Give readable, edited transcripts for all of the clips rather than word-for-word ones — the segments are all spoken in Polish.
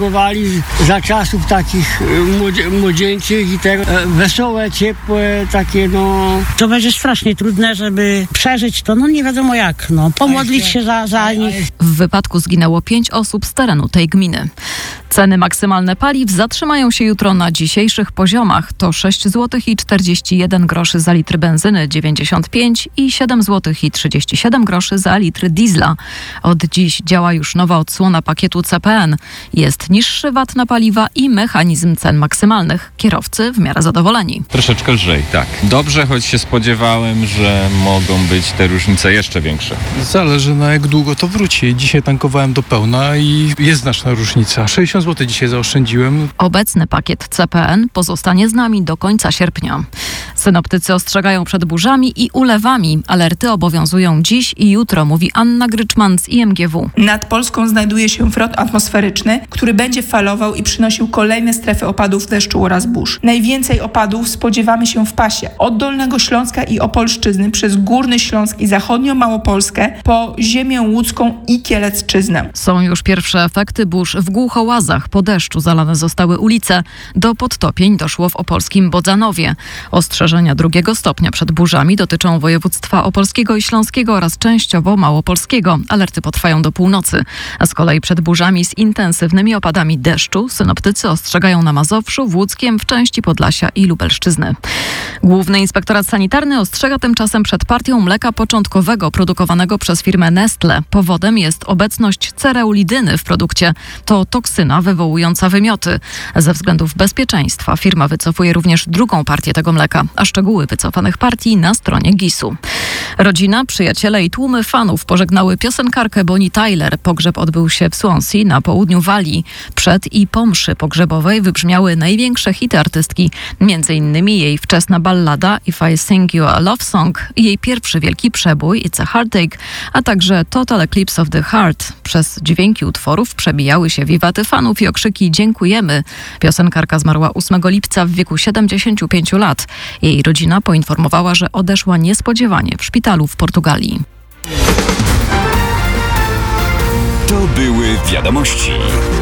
Chowali za czasów takich młodzieńczych i tego wesołe, ciepłe, takie To będzie strasznie trudne, żeby przeżyć to, nie wiadomo jak, pomodlić się za nich. W wypadku zginęło 5 osób z terenu tej gminy. Ceny maksymalne paliw zatrzymają się jutro na dzisiejszych poziomach. To 6 zł i 41 groszy za litr benzyny 95 i 7 zł i 37 groszy za litr diesla. Od dziś działa już nowa odsłona pakietu CPN. Jest niższy VAT na paliwa i mechanizm cen maksymalnych. Kierowcy w miarę zadowoleni. Troszeczkę lżej, tak. Dobrze, choć się spodziewałem, że mogą być te różnice jeszcze większe. Zależy na jak długo to wróci. Dzisiaj tankowałem do pełna i jest znaczna różnica. 60 zł dzisiaj zaoszczędziłem. Obecny pakiet CPN pozostanie z nami do końca sierpnia. Synoptycy ostrzegają przed burzami i ulewami. Alerty obowiązują dziś i jutro, mówi Anna Gryczman z IMGW. Nad Polską znajduje się front atmosferyczny, który będzie falował i przynosił kolejne strefy opadów deszczu oraz burz. Najwięcej opadów spodziewamy się w pasie od Dolnego Śląska i Opolszczyzny przez Górny Śląsk i Zachodnią Małopolskę po ziemię łódzką i Kielecczyznę. Są już pierwsze efekty burz w Głuchołazach. Po deszczu zalane zostały ulice. Do podtopień doszło w opolskim Bodzanowie. Ostrzeżenia 2 stopnia przed burzami dotyczą województwa opolskiego i śląskiego oraz częściowo małopolskiego. Alerty potrwają do północy. A z kolei przed burzami z intensywnymi opadami deszczu synoptycy ostrzegają na Mazowszu, w Łódzkiem, w części Podlasia i Lubelszczyzny. Główny Inspektorat Sanitarny ostrzega tymczasem przed partią mleka początkowego produkowanego przez firmę Nestle. Powodem jest obecność cereulidyny w produkcie. To toksyna wywołująca wymioty. Ze względów bezpieczeństwa firma wycofuje również drugą partię tego mleka, a szczegóły wycofanych partii na stronie GIS-u. Rodzina, przyjaciele i tłumy fanów pożegnały piosenkarkę Bonnie Tyler. Pogrzeb odbył się w Swansea na południu Walii. Przed i po mszy pogrzebowej wybrzmiały największe hity artystki, m.in. jej wczesna ballada If I Sing You a Love Song, jej pierwszy wielki przebój It's a Heartache, a także Total Eclipse of the Heart. Przez dźwięki utworów przebijały się wiwaty fanów i okrzyki „Dziękujemy”. Piosenkarka zmarła 8 lipca w wieku 75 lat. Jej rodzina poinformowała, że odeszła niespodziewanie w szpitalu w Portugalii. To były wiadomości.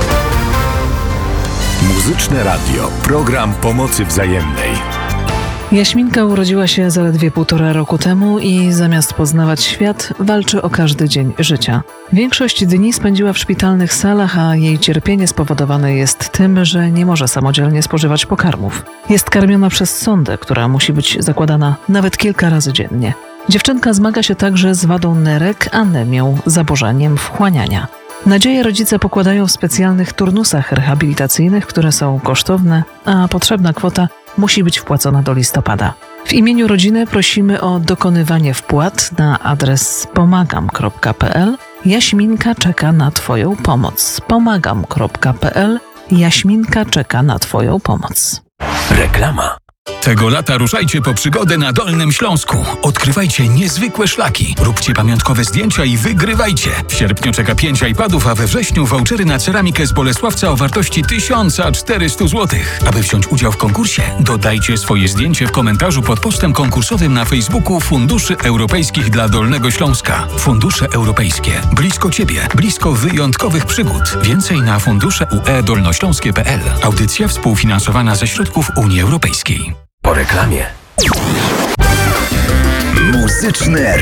Muzyczne Radio. Program pomocy wzajemnej. Jaśminka urodziła się zaledwie 1,5 roku temu i zamiast poznawać świat, walczy o każdy dzień życia. Większość dni spędziła w szpitalnych salach, a jej cierpienie spowodowane jest tym, że nie może samodzielnie spożywać pokarmów. Jest karmiona przez sondę, która musi być zakładana nawet kilka razy dziennie. Dziewczynka zmaga się także z wadą nerek, anemią, zaburzeniem wchłaniania. Nadzieję rodzice pokładają w specjalnych turnusach rehabilitacyjnych, które są kosztowne, a potrzebna kwota musi być wpłacona do listopada. W imieniu rodziny prosimy o dokonywanie wpłat na adres pomagam.pl. Jaśminka czeka na Twoją pomoc. pomagam.pl. Jaśminka czeka na Twoją pomoc. Reklama. Tego lata ruszajcie po przygodę na Dolnym Śląsku. Odkrywajcie niezwykłe szlaki. Róbcie pamiątkowe zdjęcia i wygrywajcie. W sierpniu czeka 5 iPadów, a we wrześniu vouchery na ceramikę z Bolesławca o wartości 1400 zł. Aby wziąć udział w konkursie, dodajcie swoje zdjęcie w komentarzu pod postem konkursowym na Facebooku Funduszy Europejskich dla Dolnego Śląska. Fundusze Europejskie. Blisko Ciebie. Blisko wyjątkowych przygód. Więcej na fundusze.ue-dolnośląskie.pl. Audycja współfinansowana ze środków Unii Europejskiej. Po reklamie. Muzyczne